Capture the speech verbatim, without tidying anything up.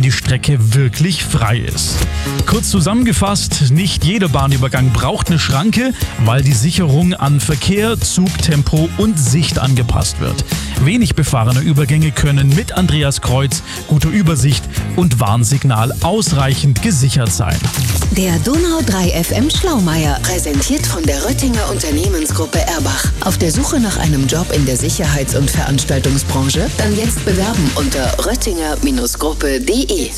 die Strecke wirklich frei ist. Kurz zusammengefasst, nicht jeder Bahnübergang braucht eine Schranke, weil die Sicherung an Verkehr, Zugtempo und Sicht angepasst wird. Wenig befahrene Übergänge können mit Andreaskreuz, guter Übersicht und Warnsignal ausreichend gesichert sein. Der Donau drei F M Schlaumeier, präsentiert von der Röttinger Unternehmensgruppe Erbach. Auf der Suche nach einem Job in der Sicherheits- und Veranstaltungsbranche? Dann jetzt bewerben unter röttinger Gruppe punkt de.